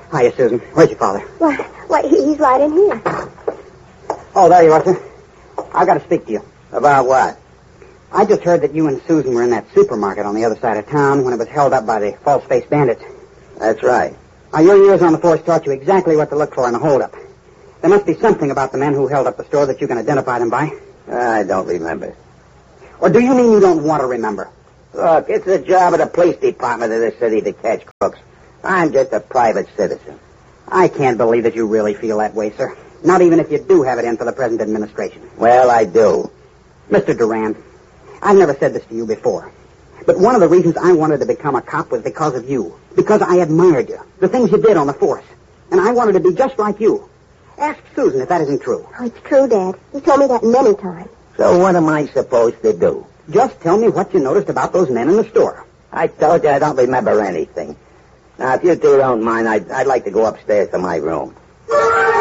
Hiya, Susan. Where's your father? Why, he's right in here. Oh, there you are, sir. I've got to speak to you. About what? I just heard that you and Susan were in that supermarket on the other side of town when it was held up by the false-faced bandits. That's right. Now, your years on the force taught you exactly what to look for in a holdup. There must be something about the men who held up the store that you can identify them by. I don't remember. Or do you mean you don't want to remember? Look, it's the job of the police department of this city to catch crooks. I'm just a private citizen. I can't believe that you really feel that way, sir. Not even if you do have it in for the present administration. Well, I do. Mr. Durand, I've never said this to you before. But one of the reasons I wanted to become a cop was because of you. Because I admired you. The things you did on the force. And I wanted to be just like you. Ask Susan if that isn't true. Oh, it's true, Dad. He told me that many times. So what am I supposed to do? Just tell me what you noticed about those men in the store. I told you I don't remember anything. Now, if you two don't mind, I'd like to go upstairs to my room.